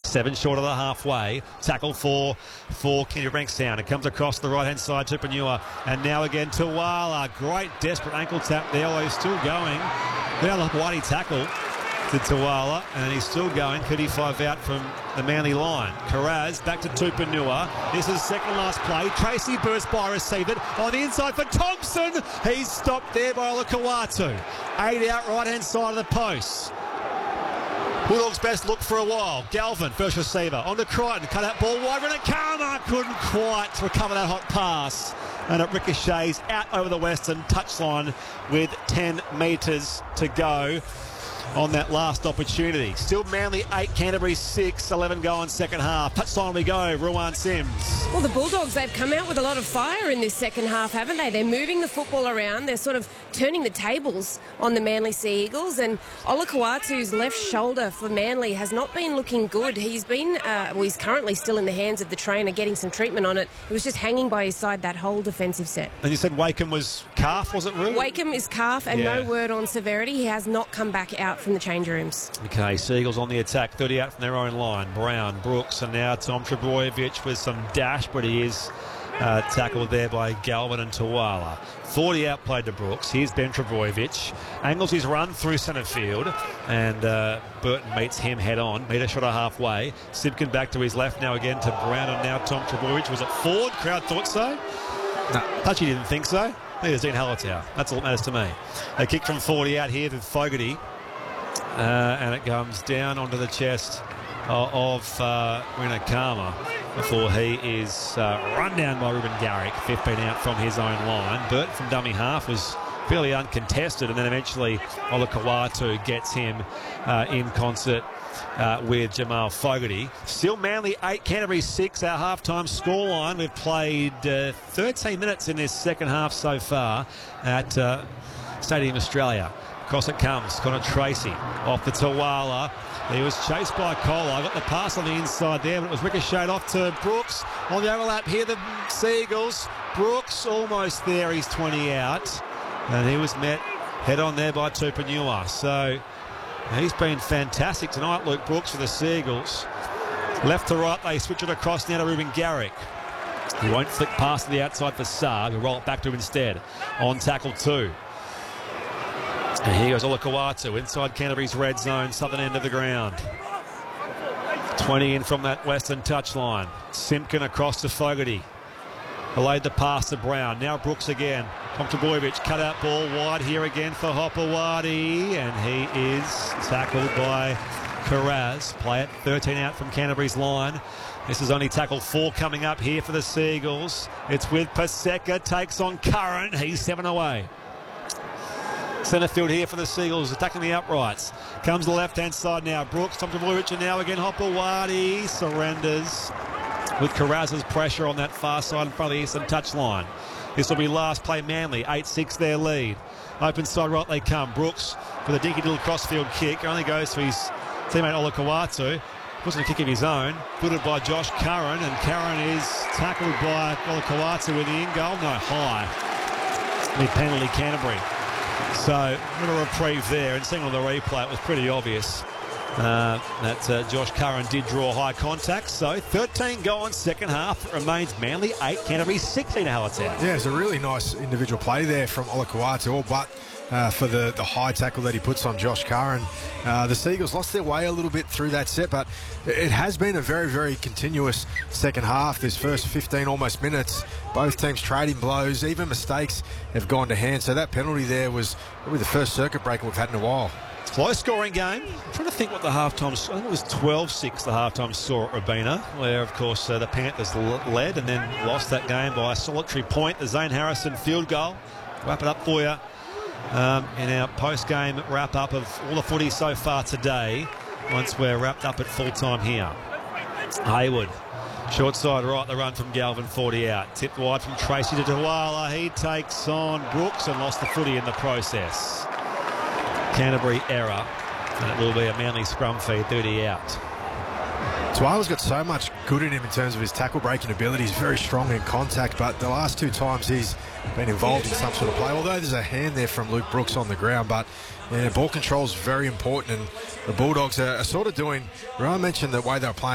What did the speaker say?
7 short of the halfway. Tackle for Kennedy Bankstown. It comes across the right-hand side to Panua. And now again to Wala. Great desperate ankle tap there, although he's still going. Now the Whitey tackle to Tuala, and he's still going. 35 out from the Manly line. Karaz back to Tupanua. This is second last play. Tracy burst by, receive it on the inside for Thompson. He's stopped there by Olakau'atu. 8 out right hand side of the post. Bulldogs' best look for a while. Galvin, first receiver. On to Crichton. Cut out ball wide. Renakama couldn't quite recover that hot pass. And it ricochets out over the western touchline with 10 metres to go on that last opportunity. Still Manly 8, Canterbury 6, 11 going second half. Touchline we go, Ruan Sims. Well, the Bulldogs, they've come out with a lot of fire in this second half, haven't they? They're moving the football around. They're sort of turning the tables on the Manly Sea Eagles. And Olakau'atu's left shoulder for Manly has not been looking good. He's been, he's currently still in the hands of the trainer getting some treatment on it. It was just hanging by his side that whole defensive set. And you said Wakeham was calf, was it, Rue? Wakeham is calf and no word on severity. He has not come back out from the change rooms. Okay, Seagulls on the attack, 30 out from their own line. Brown, Brooks, and now Tom Trebojevic with some dash, but he is tackled there by Galvin and Tuala. 40 out played to Brooks. Here's Ben Trebojevic. Angles his run through centre field, and Burton meets him head on. Meter shot a halfway. Simpkin back to his left now again to Brown, and now Tom Trebojevic. Was it forward? Crowd thought so? No. Touchy didn't think so. Neither did Dean Hallertau. That's all that matters to me. A kick from 40 out here to Fogarty. And it comes down onto the chest of Renakama before he is run down by Ruben Garrick. 15 out from his own line. Burton from dummy half was fairly uncontested, and then eventually Olakau'atu gets him in concert with Jamal Fogarty. Still Manly 8, Canterbury 6, our half-time scoreline. We've played 13 minutes in this second half so far at Stadium Australia. Across it comes, Connor Tracy off the Tuala. He was chased by Kolar. Got the pass on the inside there, but it was ricocheted off to Brooks. On the overlap here, the Seagulls. Brooks almost there, he's 20 out. And he was met head on there by Tupanua. So he's been fantastic tonight, Luke Brooks, for the Seagulls. Left to right, they switch it across now to Ruben Garrick. He won't flick past to the outside for Saab. He'll roll it back to him instead. On tackle 2. And here goes Olakau'atu inside Canterbury's red zone, southern end of the ground. 20 in from that western touchline. Simpkin across to Fogarty. Delayed the pass to Brown. Now Brooks again. Tom Trebojevic, cut out ball wide here again for Hopewadi. And he is tackled by Karaz. Play it 13 out from Canterbury's line. This is only tackle 4 coming up here for the Seagulls. It's with Paseka, takes on Curran. He's 7 away. Centre field here for the Seagulls, attacking the uprights. Comes to the left-hand side now. Brooks, Tom Trebojevic, and now again Hopewadi surrenders with Karaz's pressure on that far side in front of the eastern touchline. This will be last play Manly, 8-6 their lead. Open side right they come. Brooks with a dinky little crossfield kick. Only goes to his teammate Olakau'atu. Wasn't a kick of his own. Footed by Josh Curran, and Curran is tackled by Olakau'atu with the in-goal. No, high. Mid penalty Canterbury. So, a little reprieve there, and seeing on the replay, it was pretty obvious that Josh Curran did draw high contact. So, 13 going second half. It remains Manly 8, Canterbury 16 Hallertau. Yeah, it's a really nice individual play there from Olakau'atu, all but for the high tackle that he puts on Josh Curran. The Seagulls lost their way a little bit through that set, but it has been a very, very continuous second half. This first 15 almost minutes, both teams trading blows, even mistakes have gone to hand. So that penalty there was probably the first circuit breaker we've had in a while. Low scoring game. I'm trying to think what the halftime, I think it was 12-6 the halftime saw at Robina, where of course the Panthers led and then lost that game by a solitary point. The Zane Harrison field goal. Wrap it up for you in our post-game wrap-up of all the footy so far today, once we're wrapped up at full-time here. Hayward, short side right, the run from Galvin, 40 out. Tipped wide from Tracy to Tuala. He takes on Brooks and lost the footy in the process. Canterbury error, and it will be a Manly scrum feed, 30 out. Tuala's got so much good in him in terms of his tackle breaking ability. He's very strong in contact, but the last 2 times he's been involved in some sort of play, although there's a hand there from Luke Brooks on the ground. But ball control is very important, and the Bulldogs are sort of doing, Rowan mentioned the way they're playing